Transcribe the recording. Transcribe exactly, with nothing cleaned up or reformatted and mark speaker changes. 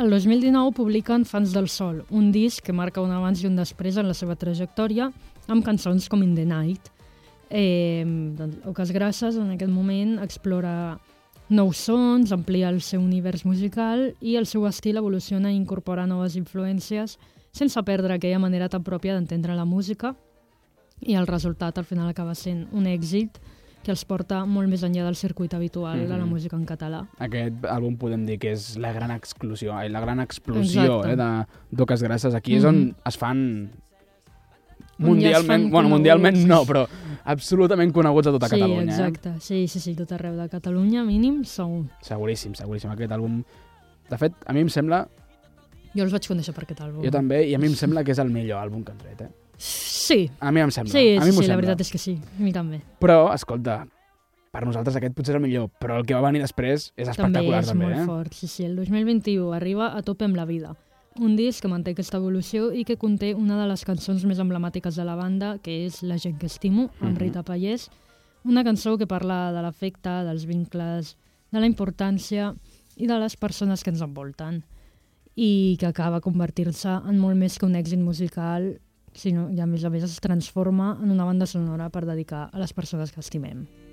Speaker 1: el dos mil dinou publiquen Fans del Sol, un disc que marca un abans i un després en la seva trajectòria, amb cançons com In the Night. Eh, doncs, Oques Grasses en aquest moment explora nous sons, amplia el seu univers musical i el seu estil evoluciona i incorpora noves influències sense perdre aquella manera tan pròpia d'entendre la música, i el resultat al final acaba sent un èxit que els porta molt més enllà del circuit habitual mm-hmm. de la música en català.
Speaker 2: Aquest àlbum podem dir que és la gran exclusió, la gran explosió eh, d'Oques Grasses. Aquí mm-hmm. és on es fan mundialment, bueno, mundialment no, però absolutament coneguts a tota
Speaker 1: sí,
Speaker 2: Catalunya.
Speaker 1: Exacte, eh? sí, sí, sí, tot arreu de Catalunya, mínim, segur.
Speaker 2: Seguríssim, seguríssim. Aquest àlbum, de fet, a mi em sembla...
Speaker 1: Jo els vaig conèixer per aquest àlbum.
Speaker 2: Jo també, i a mi em sembla que és el millor àlbum que han tret, eh?
Speaker 1: Sí.
Speaker 2: A mi em sembla.
Speaker 1: Sí,
Speaker 2: a mi
Speaker 1: sí, sí
Speaker 2: sembla.
Speaker 1: La veritat és que sí, a mi també.
Speaker 2: Però, escolta, per nosaltres aquest potser és el millor, però el que va venir després és espectacular també,
Speaker 1: també.
Speaker 2: és
Speaker 1: molt
Speaker 2: eh?
Speaker 1: fort, sí, sí. El dos mil vint-i-u arriba a tope amb la vida. Un disc que manté aquesta evolució i que conté una de les cançons més emblemàtiques de la banda, que és La gent que estimo, amb Rita Pallés. Una cançó que parla de l'afecte, dels vincles, de la importància i de les persones que ens envolten. I que acaba convertir-se en molt més que un èxit musical, sinó, i a més a més es transforma en una banda sonora per dedicar a les persones que estimem.